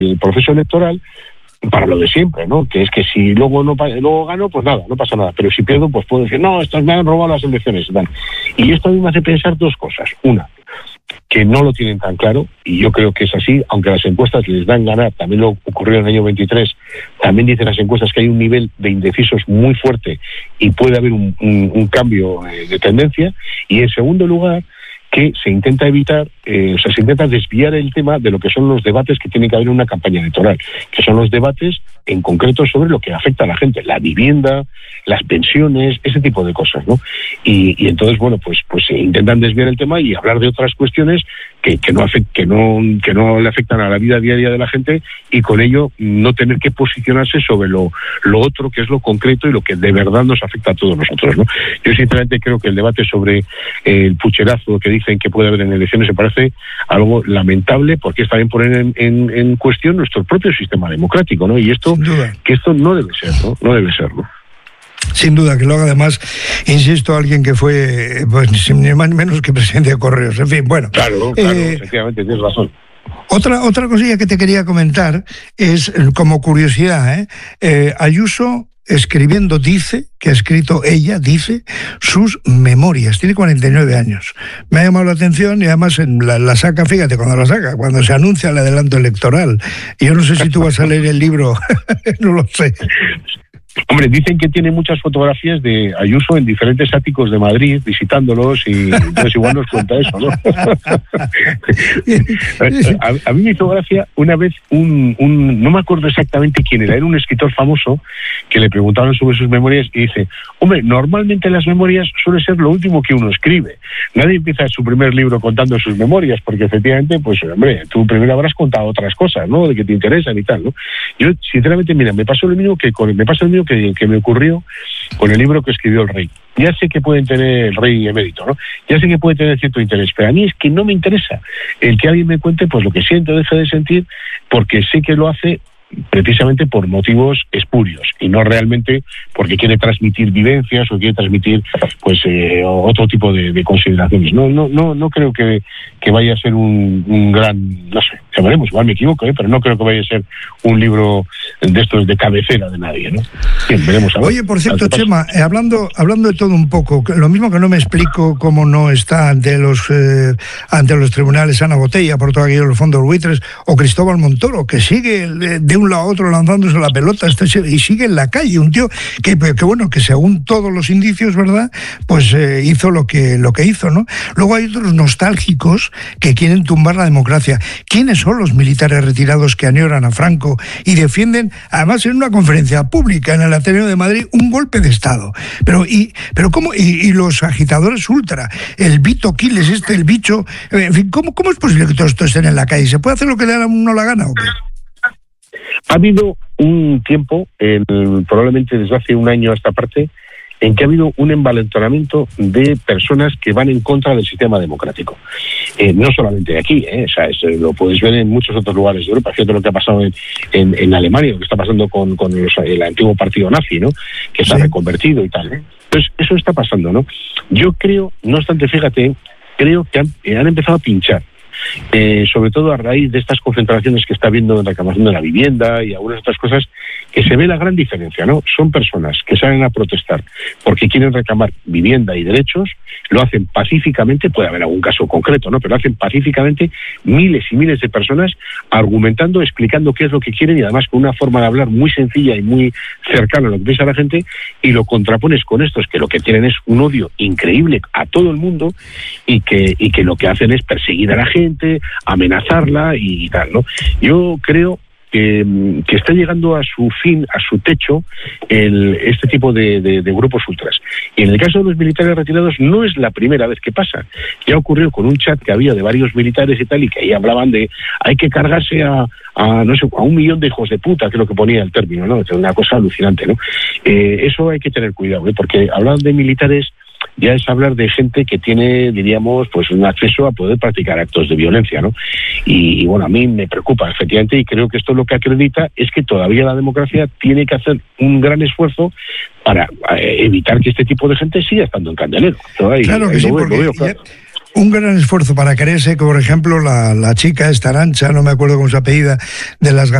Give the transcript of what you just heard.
el proceso electoral para lo de siempre, ¿no? Que es que si luego gano, pues nada, no pasa nada. Pero si pierdo, pues puedo decir, no, estos me han robado las elecciones y tal. Y esto a mí me hace pensar dos cosas. Una, que no lo tienen tan claro, y yo creo que es así, aunque las encuestas les dan ganar, también lo ocurrió en el año 23, también dicen las encuestas que hay un nivel de indecisos muy fuerte y puede haber un cambio de tendencia. Y en segundo lugar, que se intenta evitar, se intenta desviar el tema de lo que son los debates que tiene que haber en una campaña electoral, que son los debates en concreto sobre lo que afecta a la gente, la vivienda, las pensiones, ese tipo de cosas, ¿no? Y entonces, bueno, pues se intentan desviar el tema y hablar de otras cuestiones que no le afectan a la vida diaria de la gente, y con ello no tener que posicionarse sobre lo otro, que es lo concreto y lo que de verdad nos afecta a todos nosotros, ¿no? Yo sinceramente creo que el debate sobre el pucherazo que dicen que puede haber en elecciones me parece algo lamentable, porque es también poner en cuestión nuestro propio sistema democrático, ¿no? Y esto no debe ser, ¿no? No debe serlo. Sin duda, que lo haga además, insisto, alguien que fue, pues, ni más ni menos que presidente de Correos. En fin, bueno. Claro, efectivamente, tienes razón. Otra cosilla que te quería comentar es, como curiosidad, Ayuso escribiendo que ha escrito ella, sus memorias. Tiene 49 años. Me ha llamado la atención, y además la saca, fíjate, cuando se anuncia el adelanto electoral. Y yo no sé si tú vas a leer el libro, no lo sé. Hombre, dicen que tiene muchas fotografías de Ayuso en diferentes áticos de Madrid, visitándolos, y entonces igual nos cuenta eso, ¿no? a mí me hizo gracia una vez no me acuerdo exactamente quién era un escritor famoso que le preguntaron sobre sus memorias y dice, hombre, normalmente las memorias suele ser lo último que uno escribe. Nadie empieza su primer libro contando sus memorias, porque efectivamente, pues, hombre, tú primero habrás contado otras cosas, ¿no?, de que te interesan y tal, ¿no? Yo, sinceramente, mira, me pasa lo mismo que me ocurrió con el libro que escribió el rey. Ya sé que pueden tener el rey emérito, ¿no? Ya sé que puede tener cierto interés, pero a mí es que no me interesa el que alguien me cuente pues lo que siento, deja de sentir, porque sé que lo hace precisamente por motivos espurios y no realmente porque quiere transmitir vivencias o quiere transmitir pues otro tipo de consideraciones. No creo que vaya a ser un gran, no sé, ya veremos, igual me equivoco, pero no creo que vaya a ser un libro de estos de cabecera de nadie, ¿no? Bien, veremos a ver. Oye, por cierto, Chema, hablando de todo un poco, lo mismo que no me explico cómo no está ante los tribunales Ana Botella por todo aquello de los fondos buitres, o Cristóbal Montoro, que sigue de un lado a otro lanzándose la pelota y sigue en la calle, un tío que bueno, que según todos los indicios, ¿verdad?, pues hizo lo que hizo, ¿no? Luego hay otros nostálgicos que quieren tumbar la democracia. ¿Quiénes son los militares retirados que añoran a Franco y defienden, además en una conferencia pública en el Ateneo de Madrid, un golpe de Estado? Pero ¿cómo? Y los agitadores ultra, el Vito Quiles, el bicho, en fin, ¿cómo es posible que todo esto estén en la calle? ¿Se puede hacer lo que le da a uno la gana o qué? Ha habido un tiempo, probablemente desde hace un año a esta parte, en que ha habido un envalentonamiento de personas que van en contra del sistema democrático. No solamente aquí, lo puedes ver en muchos otros lugares de Europa. Fíjate lo que ha pasado en Alemania, lo que está pasando con el antiguo partido nazi, ¿no?, que se ha reconvertido y tal. Entonces, eso está pasando, ¿no? Yo creo, no obstante, fíjate, creo que han empezado a pinchar. Sobre todo a raíz de estas concentraciones que está habiendo en reclamación de la vivienda y algunas otras cosas, que se ve la gran diferencia, ¿no? Son personas que salen a protestar porque quieren reclamar vivienda y derechos, lo hacen pacíficamente, puede haber algún caso concreto, ¿no?, pero lo hacen pacíficamente, miles y miles de personas argumentando, explicando qué es lo que quieren, y además con una forma de hablar muy sencilla y muy cercana a lo que piensa la gente, y lo contrapones con estos que lo que tienen es un odio increíble a todo el mundo y que lo que hacen es perseguir a la gente, amenazarla y tal, ¿no? Yo creo que está llegando a su fin, a su techo, este tipo de grupos ultras. Y en el caso de los militares retirados no es la primera vez que pasa. Ya ocurrió con un chat que había de varios militares y tal, y que ahí hablaban de hay que cargarse a 1 millón de hijos de puta, que es lo que ponía el término, ¿no? Es una cosa alucinante, ¿no? Eso hay que tener cuidado, porque hablar de militares ya es hablar de gente que tiene, diríamos, pues un acceso a poder practicar actos de violencia, ¿no? Y bueno, a mí me preocupa, efectivamente, y creo que esto lo que acredita es que todavía la democracia tiene que hacer un gran esfuerzo para evitar que este tipo de gente siga estando en candelero. Claro que sí, porque un gran esfuerzo para creerse que, por ejemplo, la chica esta Arancha, no me acuerdo cómo se apellida, de las